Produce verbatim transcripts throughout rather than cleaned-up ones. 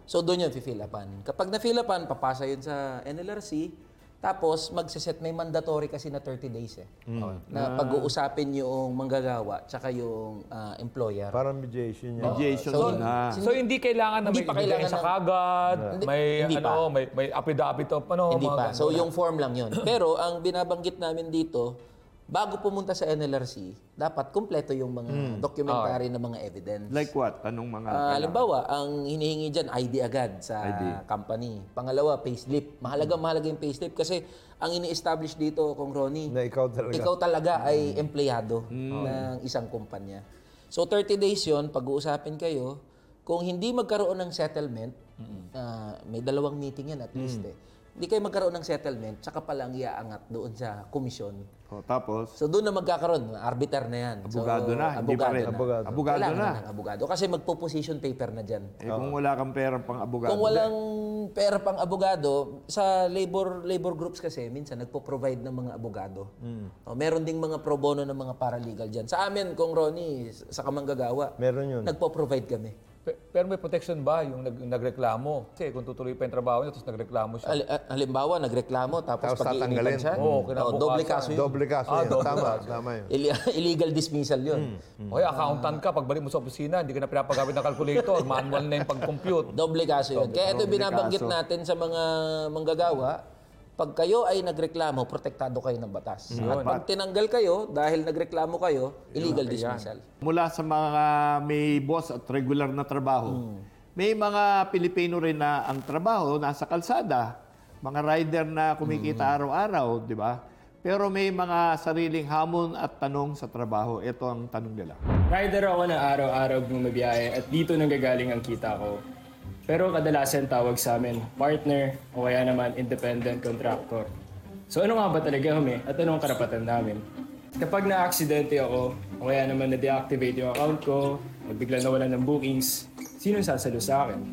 So doon yun, fill upan. Kapag na-fill upan, papasa yun sa N L R C, tapos magsiset, may mandatory kasi na thirty days eh. Na pag-uusapin yung manggagawa, tsaka yung ah, employer. Parang mediation yan. Mediation So, na. So hindi kailangan na Hindi may pa kailangan ebidensya ng- kagad, Hindi- may hindi pa. ano, may may affidavit of ano, Hindi mga pa. ganun. So yung form lang yun. Pero ang binabanggit namin dito, bago pumunta sa N L R C, dapat kumpleto yung mga documentary na mga evidence. Like what? Anong mga... Ah, halimbawa, ang hinihingi dyan, I D agad sa I D. company. Pangalawa, payslip. Mahalaga, mahalaga yung payslip kasi ang ini-establish dito, Kong Ronnie, Na ikaw talaga. ikaw talaga ay empleyado ng isang kumpanya. So thirty days yon, pag-uusapin kayo. Kung hindi magkaroon ng settlement, ah, may dalawang meeting yan at least eh. Hindi kayo magkaroon ng settlement, tsaka pa lang iaangat doon sa komisyon. Oh, tapos, So doon na magkakaroon, arbiter na yan. abogado so, na, hindi pa rin. Abogado. Abogado Kailangan na. ng abogado. Kasi magpo-position paper na dyan. Eh, kung wala kang pera pang abogado. Kung walang pera pang abogado, sa labor labor groups kasi, minsan nagpo-provide ng mga abogado. O, meron ding mga pro bono ng mga paralegal dyan. Sa amin, kung Ronnie, sa Kamanggagawa, Meron yun. nagpo-provide kami. Pe- Pero may protection ba yung nag, nagreklamo? Kasi kung tutuloy pa yung trabaho niya, tapos nagreklamo siya. Hal- ah, halimbawa, nagreklamo, tapos, Tapos pag-iinitan tatanggalin. siya. Oo, oh, kinabukasan. doble kaso yun. Doble kaso Ah, yan. doble Tama, kaso. tama yun. Ili- illegal dismissal yun. O kaya accountant ka, pagbalik mo sa opisina, hindi ka na pinapagamit ng calculator, manual na yung pag-compute. Doble kaso yun. Kaya ito doble binabanggit kaso. natin sa mga manggagawa, pag kayo ay nagreklamo, protektado kayo ng batas. At pag tinanggal kayo, dahil nagreklamo kayo, illegal dismissal. Mula sa mga may boss at regular na trabaho, may mga Pilipino rin na ang trabaho nasa kalsada, mga rider na kumikita araw-araw, di ba? Pero may mga sariling hamon at tanong sa trabaho. Ito ang tanong nila. Rider ako na araw-araw bumabiyahe at dito nanggagaling ang kita ko. Pero kadalasan tawag sa amin, partner o kaya naman independent contractor. So ano nga ba talaga kami at anong karapatan namin? Kapag na-aksidente ako o kaya naman na-deactivate yung account ko o bigla nawalan ng bookings, sinong sasalo sa akin?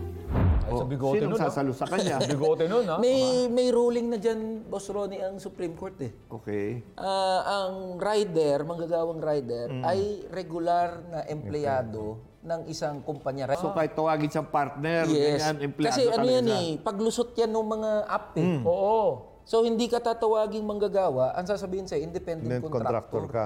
Ay, sa bigote Sinong nun, ah. sasalo sa kanya? Bigote nun, ha? May may ruling na dyan, Boss Ronnie, ang Supreme Court eh. Okay. Ah, ang rider, manggagawang rider, ay regular na empleyado ng isang kumpanya. So kahit tawagin siyang partner, Yes. ganyan, empleyado Kasi ano talaga yan siya. eh, paglusot yan ng mga app eh. Oo. So hindi ka tatawaging manggagawa, ang sasabihin sa'yo, independent Then contractor. contractor ka.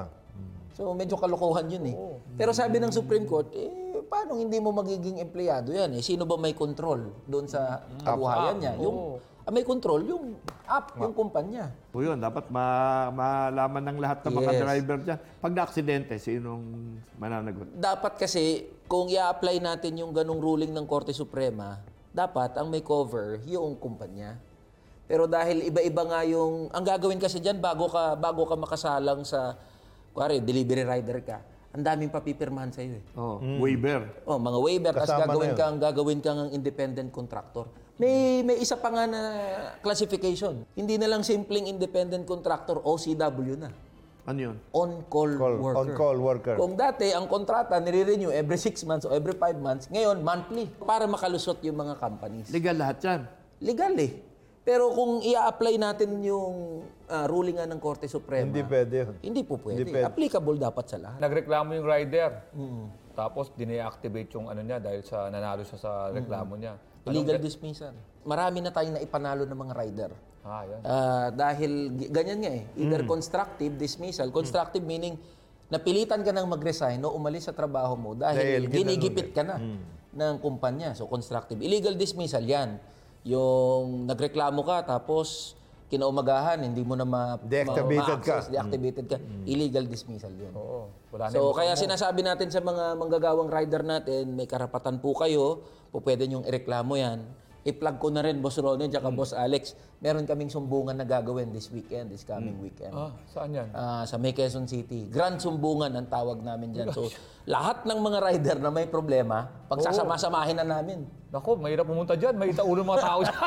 So medyo kalokohan yun eh. Pero sabi ng Supreme Court, eh, paano hindi mo magiging empleyado yan eh? Sino ba may control doon sa kabuhayan niya? Yung ah, may control, yung app, yung kumpanya. O yun, dapat ma malaman ng lahat ng mga Yes. driver dyan. Pag na-aksidente, sinong mananagot? Dapat kasi, kung i-apply natin yung ganong ruling ng Korte Suprema, dapat ang may cover yung kumpanya. Pero dahil iba-iba nga yung... Ang gagawin kasi dyan, bago ka, bago ka makasalang sa... Kuwari, delivery rider ka, ang daming papipirmahan sa'yo eh. Oh, waiver. Oh, mga waiver, tapos Kasama na gagawin yun. kang gagawin kang ang independent contractor. May may isa pa nga na classification. Hindi na lang simpleng independent contractor, O C W na. Ano yun? On-call Call, worker. on-call worker. Kung dati, ang kontrata nire-renew every six months o every five months, ngayon, monthly. Para makalusot yung mga companies. Legal lahat yan. Legal eh. Pero kung i-apply natin yung ah, ruling nga ng Korte Suprema, Hindi pwede yun. hindi po pwede. Hindi pwede. Applicable dapat sa lahat. Nagreklamo yung rider. Tapos, dine-activate yung ano niya dahil sa nanalo siya sa reklamo niya. Illegal dismissal. Marami na tayong naipanalo ng mga rider. Ah, yan. Ah, dahil gi- ganyan nga eh. Either constructive dismissal. Constructive meaning napilitan ka nang mag-resign o umalis sa trabaho mo dahil, Dahil ginigipit ka na ng kumpanya. So constructive. Illegal dismissal yan. Yung nagreklamo ka tapos kinaumagahan, hindi mo na ma- Deactivated ma- ka. ma-access, deactivated ka. Illegal dismissal yun. Oo. Wala na So yung kaya gusto mo. sinasabi natin sa mga manggagawang rider natin, may karapatan po kayo, po pwede niyong ireklamo yan. I-plug ko na rin, Boss Ronnie, at Boss Alex. Meron kaming sumbungan na gagawin this weekend, this coming weekend. Ah, saan yan? Ah, sa May Quezon City. Grand Sumbungan ang tawag namin dyan. So, lahat ng mga rider na may problema, pagsasama-samahin na namin. Naku, mahirap pumunta dyan. Mahirap ulo ng mga tao dyan.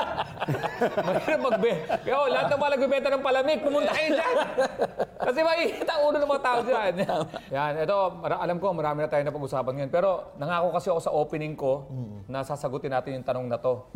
mahirap magbe... Yo, lahat ng mga nagbebenta ng palamig, pumunta kayo dyan. Kasi mahirap ang ulo ng mga tao dyan. Yan, ito, mara- alam ko, marami na tayo na pag-usapan ngayon. Pero nangako kasi ako sa opening ko na sasagutin natin yung tanong na to.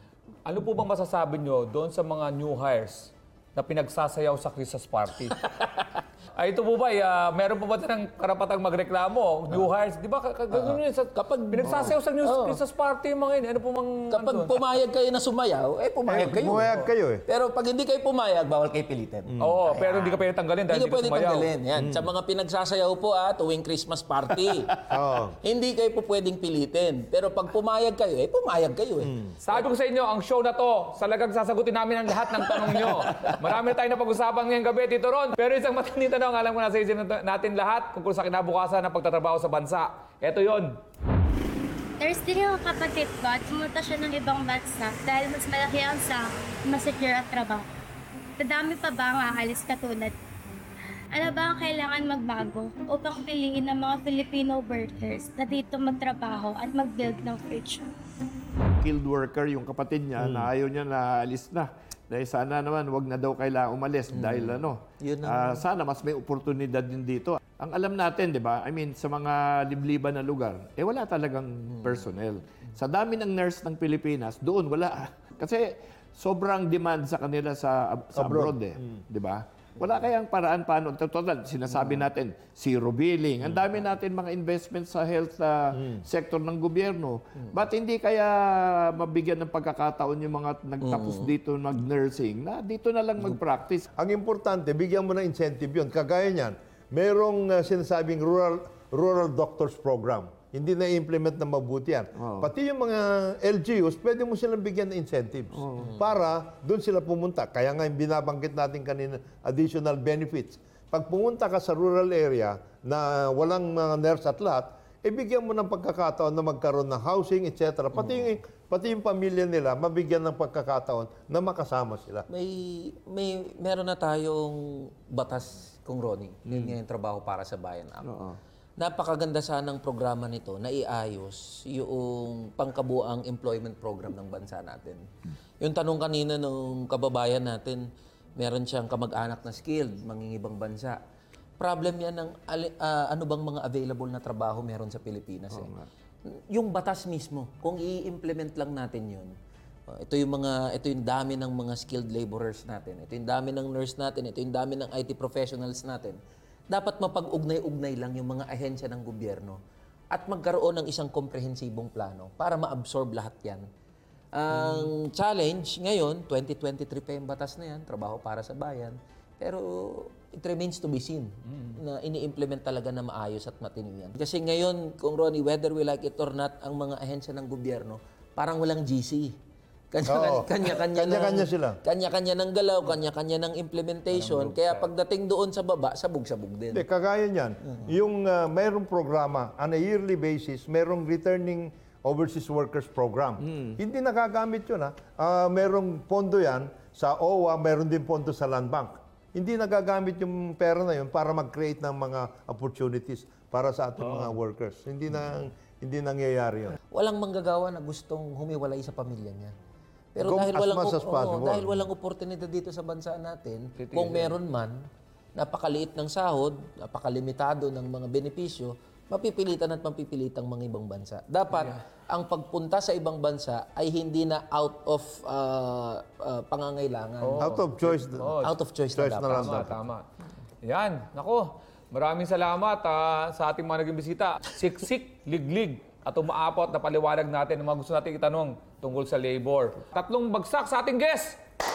Ano po bang masasabi nyo doon sa mga new hires na pinagsasayaw sa Christmas party? Ay, ito po ba, ah, meron po ba ng karapatang magreklamo? New hires, di ba? Ka- ka- Ganun yun. Sa, kapag pinagsasayaw sa news, Christmas party yung mga yun, ano po mang... Kapag ano? pumayag kayo na sumayaw, eh pumayag Eh, kayo. pumayag kayo eh. Pero pag hindi kayo pumayag, bawal kayo pilitin. Oo, pero hindi ka pwede tanggalin dahil Hindi hindi ka ka pwede sumayaw. tanggalin. Yan. Sa mga pinagsasayaw po ah, tuwing Christmas party. Oo. Hindi kayo po pwedeng pilitin. Pero pag pumayag kayo, eh pumayag kayo eh. Sabi ko sa inyo, ang show na to, salagang sasagutin namin ang lahat ng tanong nyo. Marami tayong napag-usapan ngayong gabi, Tito Ron. Pero isang matinding tanong, alam ko nasa isip natin lahat kung sa kinabukasan ng pagtatrabaho sa bansa. Ito yon. Thursday yung kapatid ko at pumunta siya ng ibang bansa dahil mas malaki ang sa mas secure at trabaho. Dadami pa ba ang aalis katulad? Ano ba ang kailangan magbago upang piliin ng mga Filipino workers na dito magtrabaho at mag-build ng future? Skilled worker yung kapatid niya na ayaw niya na alis na. Dahil sana naman, wag na daw kailangan umalis dahil ano, Yun ah, ang- sana mas may oportunidad din dito. Ang alam natin, di ba, I mean, sa mga libliban na lugar, eh wala talagang personnel. Sa dami ng nurse ng Pilipinas, doon wala. Kasi sobrang demand sa kanila sa, sa abroad, eh. Di ba? Wala kayang paraan paano. Total, sinasabi natin, zero billing. Ang dami natin mga investments sa health ah, sector ng gobyerno. Ba't hindi kaya mabigyan ng pagkakataon yung mga nagtapos dito mag-nursing na dito na lang mag-practice? Ang importante, bigyan mo ng incentive yun. Kagaya niyan, merong uh, sinasabing rural rural doctors program. Hindi na-implement na mabuti yan. Pati yung mga L G Us, pwede mo silang bigyan ng incentives para doon sila pumunta. Kaya nga yung binabanggit natin kanina, additional benefits. Pag pumunta ka sa rural area na walang mga nurse at lahat, eh bigyan mo ng pagkakataon na magkaroon ng housing, et cetera. Pati yung, pati yung pamilya nila, mabigyan ng pagkakataon na makasama sila. May may meron na tayong batas kung Ronnie. Yun nga yung trabaho para sa bayan act. Napakaganda sana ng programa nito na iayos yung pangkabuang employment program ng bansa natin. Yung tanong kanina nung kababayan natin, meron siyang kamag-anak na skilled, mangingibang bansa. Problem yan ng ali- ah, ano bang mga available na trabaho meron sa Pilipinas. eh. Yung batas mismo, kung i-implement lang natin yun, uh, ito yung mga ito yung dami ng mga skilled laborers natin. Ito yung dami ng nurse natin, ito yung dami ng I T professionals natin. Dapat mapag-ugnay-ugnay lang yung mga ahensya ng gobyerno at magkaroon ng isang komprehensibong plano para ma-absorb lahat yan. Ang challenge ngayon, twenty twenty-three pa yung batas na yan, trabaho para sa bayan, pero it remains to be seen na ini-implement talaga na maayos at matino yan. Kasi ngayon, kung Ronnie, whether we like it or not, ang mga ahensya ng gobyerno, parang walang G C. Oo. Kanya-kanya, Kanya-kanya ng, sila. Kanya-kanya ng galaw, kanya-kanya ng implementation. Kaya pagdating doon sa baba, sabog-sabog din. Hindi, kagaya niyan. Yung uh, mayroong programa, on a yearly basis, mayroong returning overseas workers program. Hindi nagagamit yun. Ha? Ah, mayroong pondo yan sa O W A, mayroon din pondo sa Land Bank. Hindi nagagamit yung pera na yun para mag-create ng mga opportunities para sa ating mga workers. Hindi na hindi nangyayari yun. Walang manggagawa na gustong humiwalay sa pamilya niya. Pero Go dahil as walang much as oo, possible. dahil walang oportunidad dito sa bansa natin, kung meron man, napakaliit ng sahod, napakalimitado ng mga benepisyo, mapipilitan at mapipilitang mga ibang bansa. Dapat ang pagpunta sa ibang bansa ay hindi na out of uh, uh, pangangailangan. Out of choice. Out of choice, Choice na na dapat. lang. Tama, tama. Yan, nako. Maraming salamat ah, sa ating mga naging bisita. Siksik, liglig, at umaapot na paliwanag natin ang mga gusto natin itanong tungkol sa labor. Tatlong bagsak sa ating guest!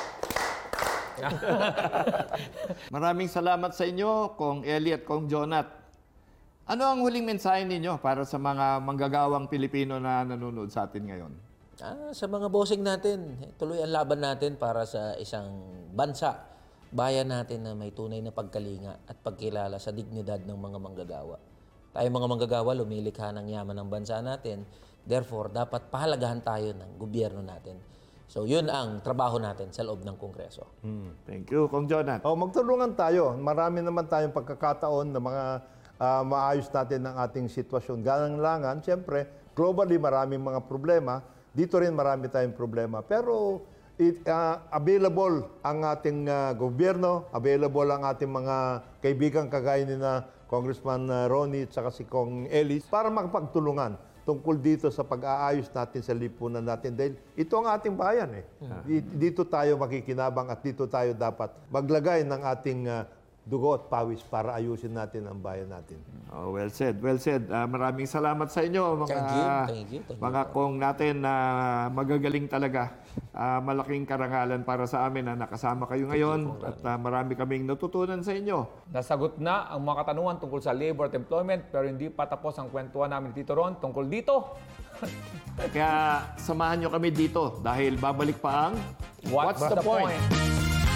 Maraming salamat sa inyo, Kong Eli at Kong Jonat. Ano ang huling mensahe ninyo para sa mga manggagawang Pilipino na nanonood sa atin ngayon? Ah, sa mga bossing natin, tuloy ang laban natin para sa isang bansa, bayan natin na may tunay na pagkalinga at pagkilala sa dignidad ng mga manggagawa. Tayo mga manggagawa, lumilikha ng yaman ng bansa natin. Therefore, dapat pahalagahan tayo ng gobyerno natin. So, yun ang trabaho natin sa loob ng Kongreso. Thank you, Kong Jonat. Oh, magtulungan tayo. Marami naman tayong pagkakataon na mga ah, maayos natin ang ating sitwasyon. Ganang-langan, siyempre, globally maraming mga problema. Dito rin marami tayong problema. Pero it, ah, available ang ating ah, gobyerno, available ang ating mga kaibigan kagaya ni na Congressman ah, Ronnie at saka si Kong Eli para makapagtulungan tungkol dito sa pag-aayos natin sa lipunan natin dahil ito ang ating bayan eh. Di- Dito tayo makikinabang at dito tayo dapat maglagay ng ating ah, dugo at pawis para ayusin natin ang bayan natin. Oh, well said, well said. Ah, maraming salamat sa inyo, mga, Thank you, thank you, thank you. mga kong natin na magagaling talaga. Ah, malaking karangalan para sa amin na nakasama kayo ngayon at ah, marami kaming natutunan sa inyo. Nasagot na ang mga katanungan tungkol sa labor at employment pero hindi pa tapos ang kwentuhan namin ni Tito Ron tungkol dito. Kaya samahan nyo kami dito dahil babalik pa ang What's, the, point?